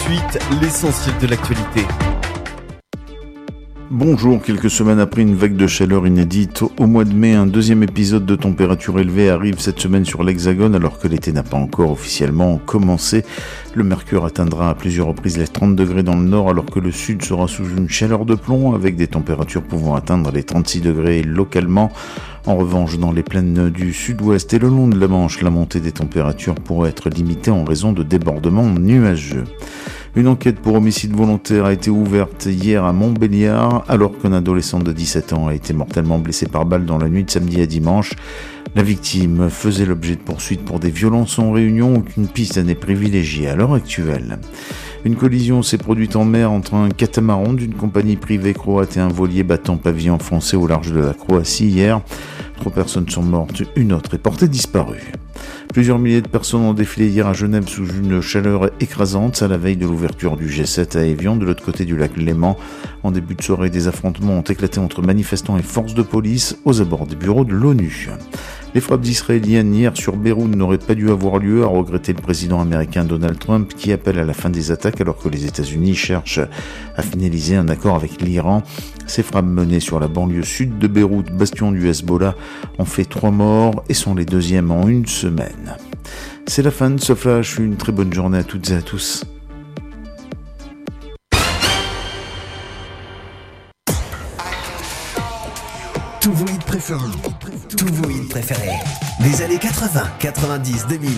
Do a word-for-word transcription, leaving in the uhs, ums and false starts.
suite, l'essentiel de l'actualité. Bonjour, quelques semaines après une vague de chaleur inédite, au mois de mai, un deuxième épisode de température élevée arrive cette semaine sur l'Hexagone alors que l'été n'a pas encore officiellement commencé. Le mercure atteindra à plusieurs reprises les trente degrés dans le nord alors que le sud sera sous une chaleur de plomb avec des températures pouvant atteindre les trente-six degrés localement. En revanche, dans les plaines du sud-ouest et le long de la Manche, la montée des températures pourrait être limitée en raison de débordements nuageux. Une enquête pour homicide volontaire a été ouverte hier à Montbéliard alors qu'un adolescent de dix-sept ans a été mortellement blessé par balle dans la nuit de samedi à dimanche. La victime faisait l'objet de poursuites pour des violences en réunion. Aucune piste n'est privilégiée à l'heure actuelle. Une collision s'est produite en mer entre un catamaran d'une compagnie privée croate et un voilier battant pavillon français au large de la Croatie hier. Trois personnes sont mortes, une autre est portée disparue. Plusieurs milliers de personnes ont défilé hier à Genève sous une chaleur écrasante à la veille de l'ouverture du G sept à Évian de l'autre côté du lac Léman. En début de soirée, des affrontements ont éclaté entre manifestants et forces de police aux abords des bureaux de l'ONU. Les frappes israéliennes hier sur Beyrouth n'auraient pas dû avoir lieu, a regretté le président américain Donald Trump qui appelle à la fin des attaques alors que les États-Unis cherchent à finaliser un accord avec l'Iran. Ces frappes menées sur la banlieue sud de Beyrouth, bastion du Hezbollah, ont fait trois morts et sont les deuxièmes en une semaine. C'est la fin de ce flash, une très bonne journée à toutes et à tous. Tous vos hits préférés, tous vos hits préférés, des années quatre-vingts, quatre-vingt-dix, deux mille.